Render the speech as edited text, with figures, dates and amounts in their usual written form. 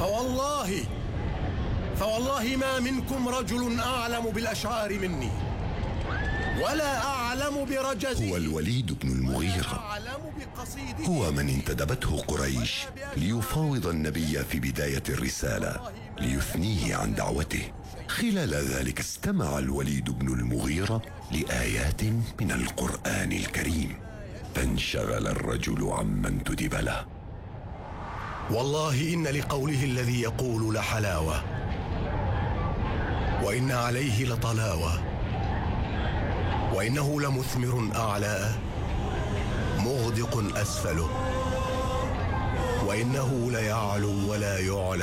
فوالله ما منكم رجل أعلم بالأشعار مني ولا أعلم برجزه. هو الوليد بن المغيرة، هو من انتدبته قريش ليفاوض النبي في بداية الرسالة ليثنيه عن دعوته. خلال ذلك استمع الوليد بن المغيرة لآيات من القرآن الكريم، فانشغل الرجل عما انتدب له. والله إن لقوله الذي يقول لحلاوة، وإن عليه لطلاوة، وإنه لمثمر أعلاه مغدق أسفله، وإنه ليعلو ولا يعلى